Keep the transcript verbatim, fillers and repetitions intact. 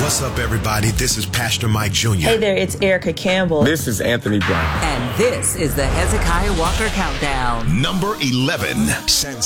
What's up, everybody? This is Pastor Mike Junior Hey there, it's Erica Campbell. This is Anthony Brown. And this is the Hezekiah Walker Countdown. Number eleven. Sense